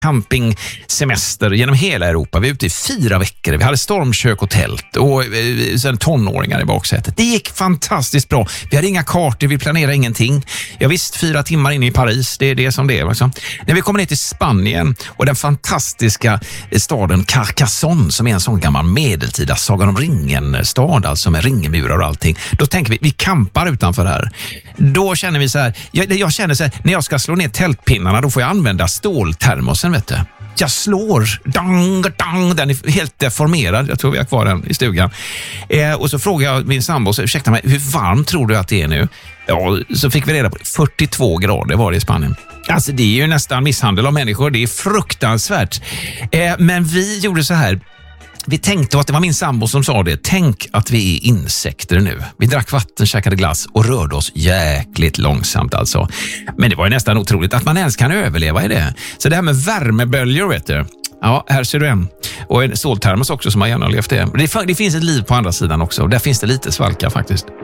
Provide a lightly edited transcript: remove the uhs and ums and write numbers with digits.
campingsemester genom hela Europa. Vi var ute i 4 veckor. Vi hade stormkök och tält och sen tonåringar i baksätet. Det gick fantastiskt bra. Vi hade inga kartor, vi planerade ingenting. Jag visste 4 timmar inne i Paris, det är det som det är. Liksom. När vi kommer ner till Spanien och den fantastiska staden Carcassonne som är en sån gammal medeltida Sagan om ringen-stad, alltså med ringmurar och allting. Då tänker vi campar utanför här. Då känner vi så här, jag känner så här, när jag ska slå ner tältpinnarna då får jag använda ståltermosen, vet du. Jag slår, dang, dang, den är helt deformerad. Jag tror vi har kvar den i stugan. Och så frågar jag min sambo, så ursäkta mig, hur varmt tror du att det är nu? Ja, så fick vi reda på 42 grader var det i Spanien. Alltså det är ju nästan misshandel av människor, det är fruktansvärt. Men vi gjorde så här. Vi tänkte att det var min sambo som sa det. Tänk att vi är insekter nu. Vi drack vatten, käkade glass och rörde oss jäkligt långsamt alltså. Men det var ju nästan otroligt att man ens kan överleva i det. Så det här med värmeböljor, vet du. Ja, här ser du en. Och en ståltermos också som har gärna levt det. Det finns ett liv på andra sidan också. Där finns det lite svalka faktiskt.